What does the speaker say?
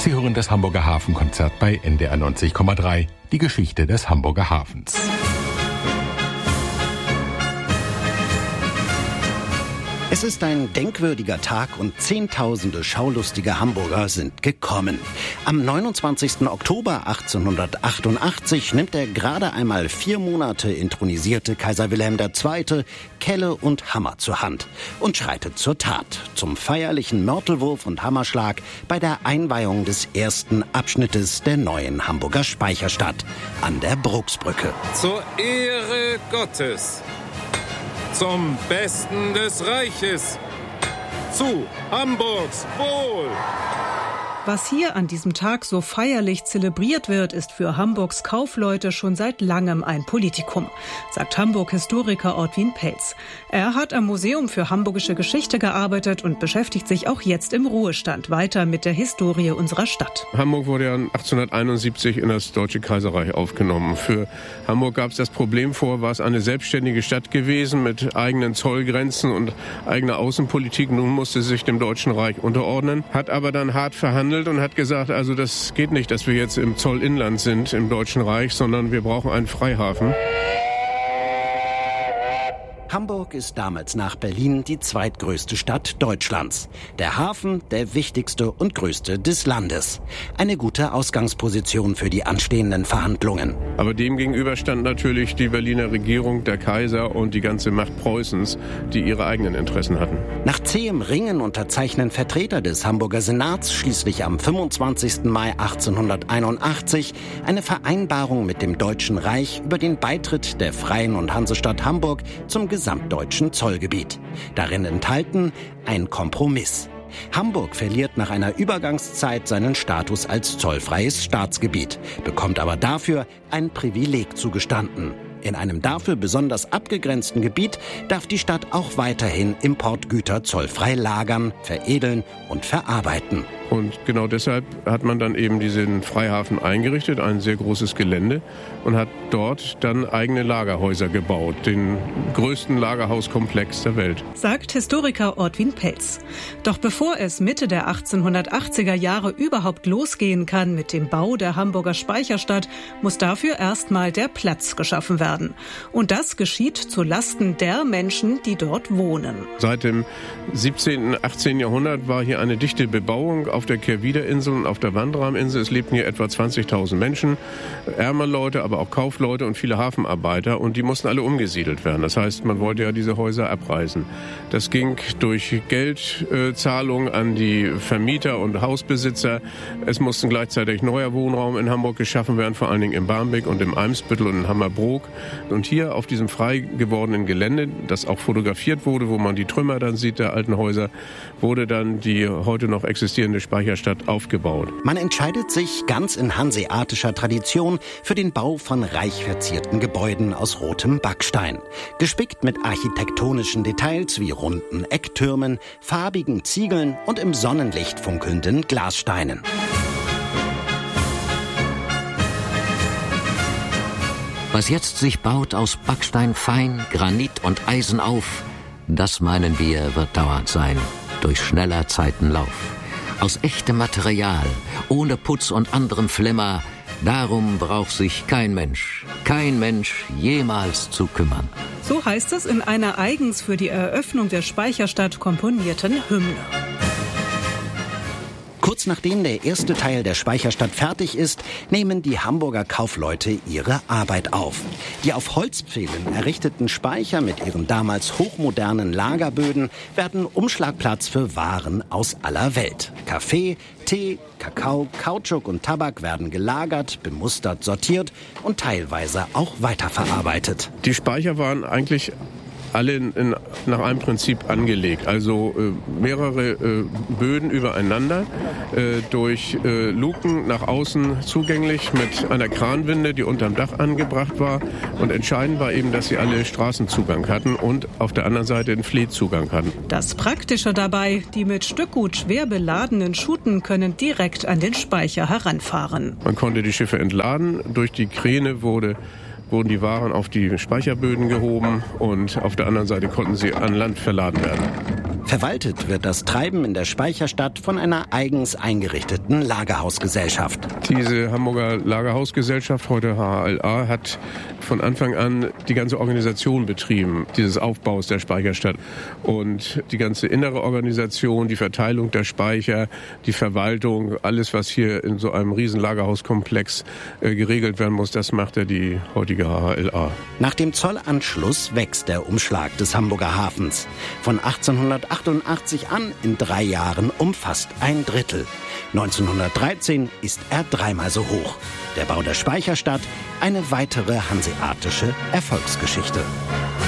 Sie hören das Hamburger Hafenkonzert bei NDR 90,3, die Geschichte des Hamburger Hafens. Es ist ein denkwürdiger Tag und Zehntausende schaulustige Hamburger sind gekommen. Am 29. Oktober 1888 nimmt der gerade einmal 4 Monate intronisierte Kaiser Wilhelm II. Kelle und Hammer zur Hand und schreitet zur Tat, zum feierlichen Mörtelwurf und Hammerschlag bei der Einweihung des ersten Abschnittes der neuen Hamburger Speicherstadt an der Brucksbrücke. Zur Ehre Gottes! Zum Besten des Reiches, zu Hamburgs Wohl. Was hier an diesem Tag so feierlich zelebriert wird, ist für Hamburgs Kaufleute schon seit langem ein Politikum, sagt Hamburg-Historiker Ortwin Pelz. Er hat am Museum für Hamburgische Geschichte gearbeitet und beschäftigt sich auch jetzt im Ruhestand weiter mit der Historie unserer Stadt. Hamburg wurde ja 1871 in das Deutsche Kaiserreich aufgenommen. Für Hamburg gab es das Problem vor, war es eine selbstständige Stadt gewesen mit eigenen Zollgrenzen und eigener Außenpolitik. Nun musste sie sich dem Deutschen Reich unterordnen, hat aber dann hart verhandelt und hat gesagt, also das geht nicht, dass wir jetzt im Zollinland sind im Deutschen Reich, sondern wir brauchen einen Freihafen. Hamburg ist damals nach Berlin die zweitgrößte Stadt Deutschlands. Der Hafen der wichtigste und größte des Landes. Eine gute Ausgangsposition für die anstehenden Verhandlungen. Aber demgegenüber stand natürlich die Berliner Regierung, der Kaiser und die ganze Macht Preußens, die ihre eigenen Interessen hatten. Nach zähem Ringen unterzeichnen Vertreter des Hamburger Senats schließlich am 25. Mai 1881 eine Vereinbarung mit dem Deutschen Reich über den Beitritt der Freien und Hansestadt Hamburg zum gesamtdeutschen Zollgebiet. Darin enthalten ein Kompromiss. Hamburg verliert nach einer Übergangszeit seinen Status als zollfreies Staatsgebiet, bekommt aber dafür ein Privileg zugestanden. In einem dafür besonders abgegrenzten Gebiet darf die Stadt auch weiterhin Importgüter zollfrei lagern, veredeln und verarbeiten. Und genau deshalb hat man dann eben diesen Freihafen eingerichtet, ein sehr großes Gelände, und hat dort dann eigene Lagerhäuser gebaut, den größten Lagerhauskomplex der Welt. Sagt Historiker Ortwin Pelz. Doch bevor es Mitte der 1880er Jahre überhaupt losgehen kann mit dem Bau der Hamburger Speicherstadt, muss dafür erstmal der Platz geschaffen werden. Und das geschieht zu Lasten der Menschen, die dort wohnen. Seit dem 17., 18. Jahrhundert war hier eine dichte Bebauung auf der Kehrwiederinsel und auf der Wanderaminsel. Es lebten hier etwa 20.000 Menschen, ärmere Leute, aber auch Kaufleute und viele Hafenarbeiter, und die mussten alle umgesiedelt werden. Das heißt, man wollte ja diese Häuser abreißen. Das ging durch Geldzahlungen an die Vermieter und Hausbesitzer. Es mussten gleichzeitig neuer Wohnraum in Hamburg geschaffen werden, vor allen Dingen im Barmbek und im Eimsbüttel und in Hammerbrook. Und hier auf diesem frei gewordenen Gelände, das auch fotografiert wurde, wo man die Trümmer dann sieht, der alten Häuser, wurde dann die heute noch existierende Speicherstadt aufgebaut. Man entscheidet sich ganz in hanseatischer Tradition für den Bau von reich verzierten Gebäuden aus rotem Backstein. Gespickt mit architektonischen Details wie runden Ecktürmen, farbigen Ziegeln und im Sonnenlicht funkelnden Glassteinen. Was jetzt sich baut aus Backstein fein, Granit und Eisen auf, das meinen wir, wird dauernd sein, durch schneller Zeitenlauf. Aus echtem Material, ohne Putz und anderem Flimmer, darum braucht sich kein Mensch jemals zu kümmern. So heißt es in einer eigens für die Eröffnung der Speicherstadt komponierten Hymne. Kurz nachdem der erste Teil der Speicherstadt fertig ist, nehmen die Hamburger Kaufleute ihre Arbeit auf. Die auf Holzpfählen errichteten Speicher mit ihren damals hochmodernen Lagerböden werden Umschlagplatz für Waren aus aller Welt. Kaffee, Tee, Kakao, Kautschuk und Tabak werden gelagert, bemustert, sortiert und teilweise auch weiterverarbeitet. Die Speicher waren eigentlich alle nach einem Prinzip angelegt, also mehrere Böden übereinander, durch Luken nach außen zugänglich mit einer Kranwinde, die unterm Dach angebracht war, und entscheidend war eben, dass sie alle Straßenzugang hatten und auf der anderen Seite einen Fleetzugang hatten. Das Praktische dabei, die mit Stückgut schwer beladenen Schuten können direkt an den Speicher heranfahren. Man konnte die Schiffe entladen, durch die Kräne wurden die Waren auf die Speicherböden gehoben und auf der anderen Seite konnten sie an Land verladen werden. Verwaltet wird das Treiben in der Speicherstadt von einer eigens eingerichteten Lagerhausgesellschaft. Diese Hamburger Lagerhausgesellschaft, heute HLA, hat von Anfang an die ganze Organisation betrieben, dieses Aufbaus der Speicherstadt. Und die ganze innere Organisation, die Verteilung der Speicher, die Verwaltung, alles, was hier in so einem riesen Lagerhauskomplex geregelt werden muss, das macht ja die heutige HLA. Nach dem Zollanschluss wächst der Umschlag des Hamburger Hafens. Von 1888 an in 3 Jahren um fast 1/3. 1913 ist er 3-mal so hoch. Der Bau der Speicherstadt, eine weitere hanseatische Erfolgsgeschichte.